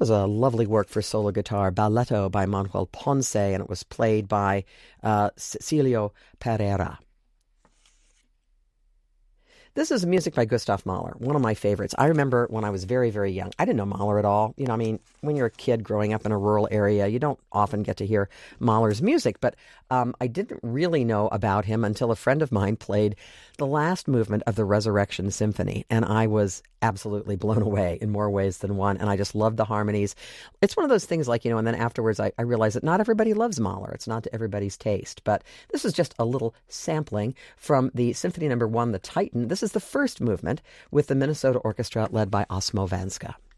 was a lovely work for solo guitar, Balletto by Manuel Ponce, and it was played by Cecilio Pereira. This is music by Gustav Mahler, one of my favorites. I remember when I was very, very young. I didn't know Mahler at all. You know, I mean, when you're a kid growing up in a rural area, you don't often get to hear Mahler's music. But I didn't really know about him until a friend of mine played the last movement of the Resurrection Symphony. And I was absolutely blown away in more ways than one. And I just loved the harmonies. It's one of those things like, and then afterwards I realized that not everybody loves Mahler. It's not to everybody's taste. But this is just a little sampling from the Symphony No. 1, The Titan. This is the first movement with the Minnesota Orchestra led by Osmo Vanska.